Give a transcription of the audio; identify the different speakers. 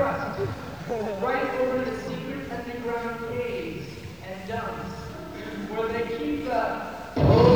Speaker 1: trust, right over the secret underground caves and dumps where they keep the